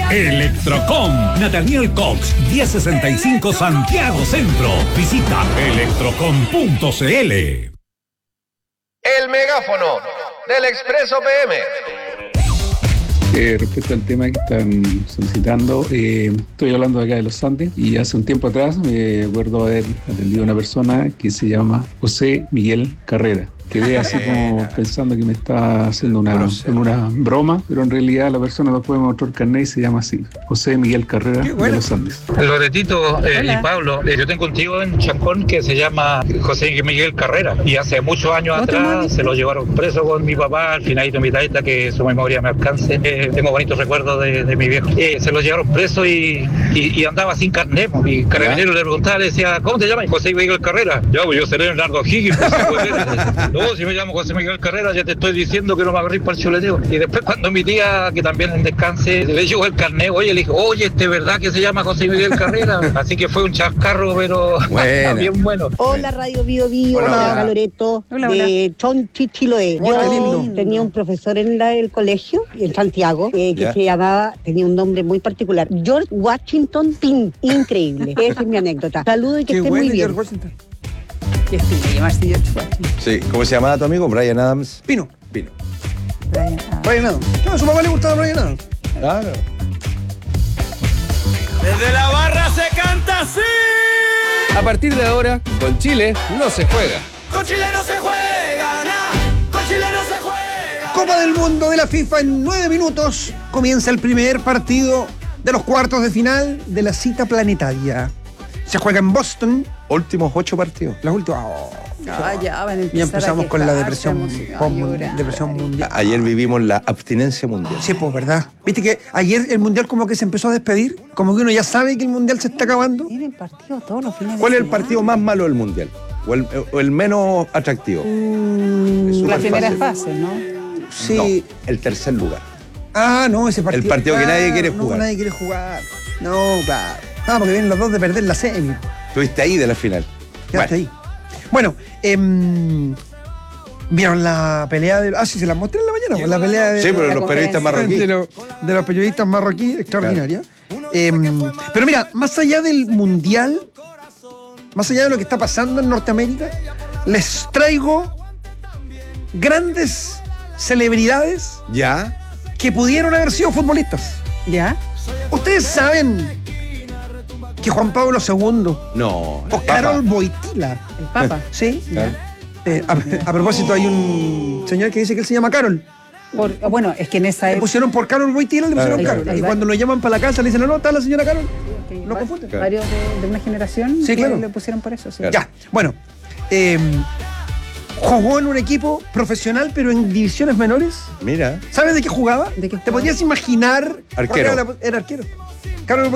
Electrocom, Nathaniel Cox, 1065 Santiago Centro. Visita electrocom.cl. El megáfono del Expreso PM. Respecto al tema que están solicitando, estoy hablando acá de los Andes y hace un tiempo atrás me acuerdo haber atendido a una persona que se llama José Miguel Carrera. Quedé así como pensando que me está haciendo una broma, pero en realidad la persona después me mostró el carnet y se llama así, José Miguel Carrera de los Andes. Loretito y Pablo, yo tengo un tío en Chancón que se llama José Miguel Carrera y hace muchos años atrás se lo llevaron preso con mi papá, al finalito mi taita, que su memoria me alcance. Tengo bonitos recuerdos de mi viejo. Se lo llevaron preso y andaba sin carnet, y Carabinero le preguntaba, le decía, ¿cómo te llamas? José Miguel Carrera. Yo seré Leonardo Higgins. No, si me llamo José Miguel Carrera, ya te estoy diciendo que no me agarré para el chuleteo. Y después cuando mi tía, que también en descanse, le llegó el carnet, le dije, oye, ¿verdad que se llama José Miguel Carrera? Así que fue un chascarro, pero bien bueno. Hola, Radio Bio Bio, hola, Loreto, de Chonchichiloé. Yo tenía un profesor en el colegio, en Santiago, que se llamaba, tenía un nombre muy particular, George Washington Pin. Increíble. Esa es mi anécdota. Saludos y que estén muy bien. Sí, ¿cómo se llamaba tu amigo? Bryan Adams. Pino. Bryan Adams. No, a su papá le gustaba Bryan Adams. Claro. Desde la barra se canta así. A partir de ahora, con Chile no se juega. Con Chile no se juega, con Chile no se juega. Copa del Mundo de la FIFA en 9 minutos. Comienza el primer partido de los cuartos de final de la cita planetaria. Se juega en Boston. Últimos 8 partidos. Los últimos. Ya empezamos con la depresión mundial. Ayer vivimos la abstinencia mundial. Sí, pues, ¿verdad? Viste que ayer el mundial como que se empezó a despedir, como que uno ya sabe que el mundial se está acabando. Tienen partidos todos los fines de semana. ¿Cuál es el partido más malo del mundial? ¿O el menos atractivo? La primera fase, ¿no? Sí. No, el tercer lugar. No, ese partido. El partido que nadie quiere jugar. No, nadie quiere jugar. No, claro. Porque vienen los dos de perder la semi. Estuviste ahí de la final. Quedaste ahí. Bueno, ¿vieron la pelea de... sí, se la mostré en la mañana. La pelea de... Sí, pero los periodistas marroquíes. De los periodistas marroquíes, extraordinaria. Claro. Pero mira, más allá del mundial, más allá de lo que está pasando en Norteamérica, les traigo grandes celebridades que pudieron haber sido futbolistas. ¿Ya? ¿Ustedes saben que Juan Pablo II o Karol Wojtyła, el Papa, sí, a propósito hay un señor que dice que él se llama Karol. Bueno, es que en esa le pusieron por Karol Wojtyła, le pusieron Karol. Y cuando lo llaman para la casa le dicen, no, está la señora Karol. No confunden. Varios de una generación le pusieron por eso. Sí. Ya, bueno. Jugó en un equipo profesional, pero en divisiones menores. Mira. ¿Sabes de qué jugaba? ¿Te podías imaginar? Arquero. Era arquero. Karol